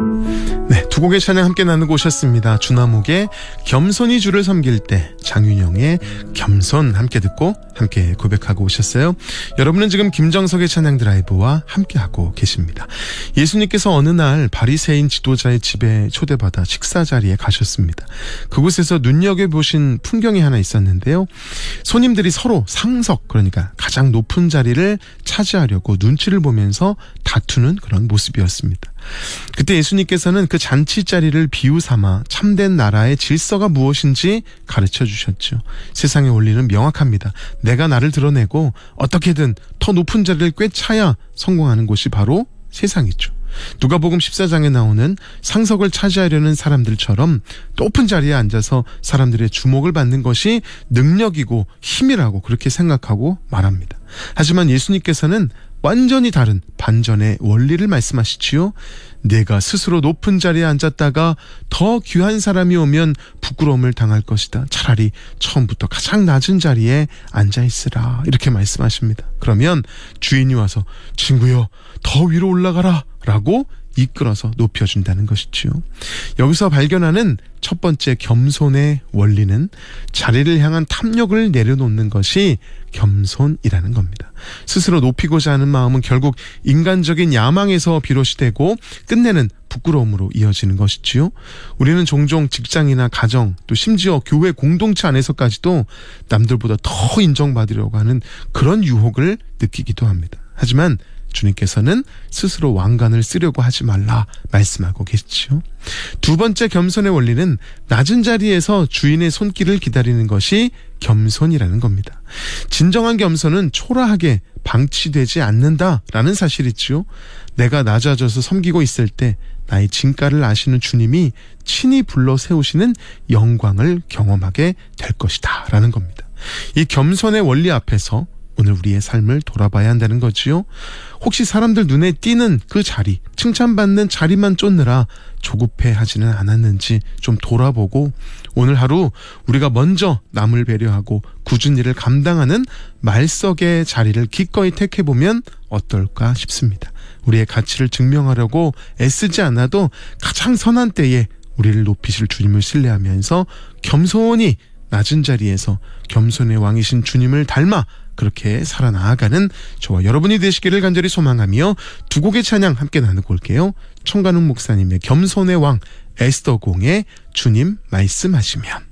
네, 두 곡의 찬양 함께 나누고 오셨습니다. 주나목의 겸손히 주를 섬길 때, 장윤영의 겸손 함께 듣고 함께 고백하고 오셨어요. 여러분은 지금 김정석의 찬양 드라이브와 함께하고 계십니다. 예수님께서 어느 날 바리새인 지도자의 집에 초대받아 식사 자리에 가셨습니다. 그곳에서 눈여겨보신 풍경이 하나 있었는데요. 손님들이 서로 상석, 그러니까 가장 높은 자리를 차지하려고 눈치를 보면서 다투는 그런 모습이었습니다. 그때 예수님께서는 그 잔치 자리를 비유삼아 참된 나라의 질서가 무엇인지 가르쳐 주셨죠. 세상의 원리는 명확합니다. 내가 나를 드러내고 어떻게든 더 높은 자리를 꿰차야 성공하는 곳이 바로 세상이죠. 누가복음 14장에 나오는 상석을 차지하려는 사람들처럼 높은 자리에 앉아서 사람들의 주목을 받는 것이 능력이고 힘이라고 그렇게 생각하고 말합니다. 하지만 예수님께서는 완전히 다른 반전의 원리를 말씀하시지요. 내가 스스로 높은 자리에 앉았다가 더 귀한 사람이 오면 부끄러움을 당할 것이다. 차라리 처음부터 가장 낮은 자리에 앉아있으라. 이렇게 말씀하십니다. 그러면 주인이 와서 친구여 더 위로 올라가라 라고 이끌어서 높여준다는 것이지요. 여기서 발견하는 첫 번째 겸손의 원리는 자리를 향한 탐욕을 내려놓는 것이 겸손이라는 겁니다. 스스로 높이고자 하는 마음은 결국 인간적인 야망에서 비롯이 되고 끝내는 부끄러움으로 이어지는 것이지요. 우리는 종종 직장이나 가정, 또 심지어 교회 공동체 안에서까지도 남들보다 더 인정받으려고 하는 그런 유혹을 느끼기도 합니다. 하지만 주님께서는 스스로 왕관을 쓰려고 하지 말라 말씀하고 계시죠. 두 번째 겸손의 원리는 낮은 자리에서 주인의 손길을 기다리는 것이 겸손이라는 겁니다. 진정한 겸손은 초라하게 방치되지 않는다라는 사실이지요. 내가 낮아져서 섬기고 있을 때 나의 진가를 아시는 주님이 친히 불러 세우시는 영광을 경험하게 될 것이다 라는 겁니다. 이 겸손의 원리 앞에서 오늘 우리의 삶을 돌아봐야 한다는 거지요. 혹시 사람들 눈에 띄는 그 자리, 칭찬받는 자리만 쫓느라 조급해하지는 않았는지 좀 돌아보고 오늘 하루 우리가 먼저 남을 배려하고 굳은 일을 감당하는 말석의 자리를 기꺼이 택해보면 어떨까 싶습니다. 우리의 가치를 증명하려고 애쓰지 않아도 가장 선한 때에 우리를 높이실 주님을 신뢰하면서 겸손히 낮은 자리에서 겸손의 왕이신 주님을 닮아 그렇게 살아나가는 저와 여러분이 되시기를 간절히 소망하며 두 곡의 찬양 함께 나누고 올게요. 청관웅 목사님의 겸손의 왕, 에스더 공의 주님 말씀하시면.